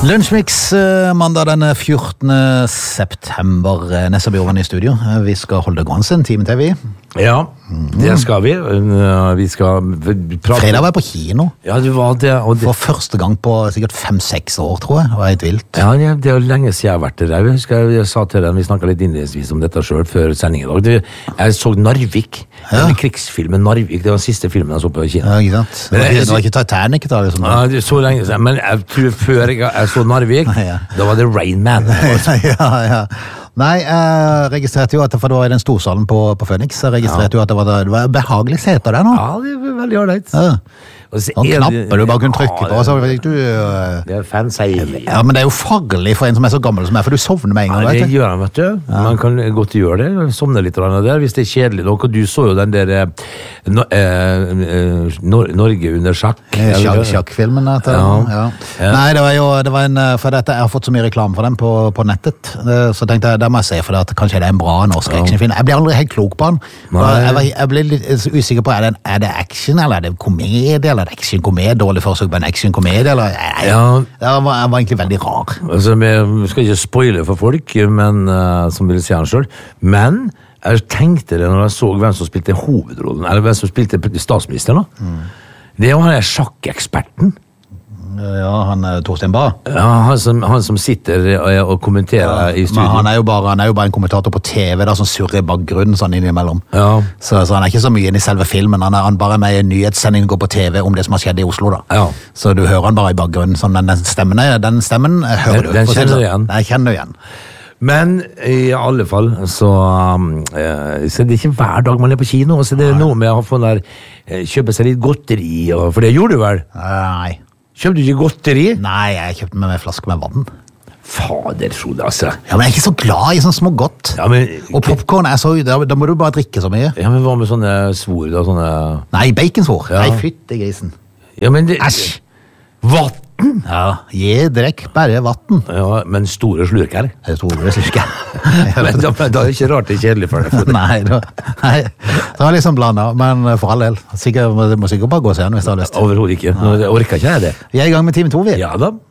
Lunsjmix mandag den 14. september. Nessa Bjørvann i studio. Vi skal holde det gående en time til, vi. Ja, det skal vi. Vi skal prate. Fredag var jeg på kino. Ja, det var det. For første gang på sikkert 5-6 år, tror jeg. Det var helt vilt. Ja, det er jo lenge siden jeg har vært der. Jeg husker jeg sa til deg, vi snakket litt innledningsvis om dette selv før sendingen i dag. Jeg så Narvik. Ja. Krigsfilmen Narvik. Det var den siste filmen jeg så på kino. Ja, ikke sant? Det var ikke Titanic da, liksom. Ja, det er så lenge siden. Men jeg tror før jeg så Narvik, da var det Rain Man. Ja. Nei, jeg registrerte jo at for det var i den storsalen på Phoenix, jeg registrerte jo at det var behagelig seter der nå. Ja, det var veldig ordentlig. Ja. Og knapper du bare kunne trykke på, så fikk du... Det er fancy. Ja, men det er jo farlig for en som er så gammel som jeg, for du sovner med en gang, vet du. Det gjør han, vet du. Ja. Man kan godt gjøre det, sovne litt der, hvis det er kjedelig nok, og du så jo den der Norge under sjakk. Sjakkfilmen, ja. Nei, det var en, for dette, jeg har fått så mye reklame for den på nettet, så tenkte jeg, der må jeg se, for det, kanskje det er en bra norsk actionfilm. Jeg ble aldri helt klok på den. Jeg ble litt usikker på, er det action, eller er det komedie, eller action-komedie, dårlig forsøk på en action-komedie, eller jeg var egentlig veldig rar. Altså, vi skal ikke spoile for folk, men, som vil si han selv, men jeg tenkte det når jeg så hvem som spilte hovedrollen, eller hvem som spilte statsministeren da. Det var han sjakkeksperten. Ja, han Torstein Bae. Ja, han som sitter og kommenterer i studio. Men han er jo bare en kommentator på TV da, som surrer i bakgrunnen sånn innimellom. Ja. Så han er ikke så mye inn i selve filmen. Han bare er med i en nyhetssending går på TV om det som har skjedd i Oslo da. Ja. Så du hører han bare i bakgrunnen. Sånn, den stemmen hører du. Den kjenner du igjen. Jeg kjenner igjen. Men i alle fall så er det ikke hver dag man er på kino, så det er noe med å få kjøpe seg litt godteri, for det gjorde du vel? Nei. Kjøpte du ikke godteri? Nei, jeg kjøpte med en flaske med vann. Fader, Frode, altså. Ja, men jeg er ikke så glad i sånn små godt. Ja, men, og popcorn er så... Da må du bare drikke så mye. Ja, men hva med sånne svor da, sånne... Nei, baconsvor. Ja. Nei, fytte grisen. Ja, men det... Æsj! Vatten? Ja, drekk bare vatten. Ja, men store slurker. Store slurker. Men da er det ikke rart det er kjedelig for deg. Nei, det var liksom blandet, men for all del. Det må sikkert bare gå og se den hvis du har lyst. Overhodet ikke. Nå orker ikke jeg det. Vi er i gang med time 2, vi. Ja da.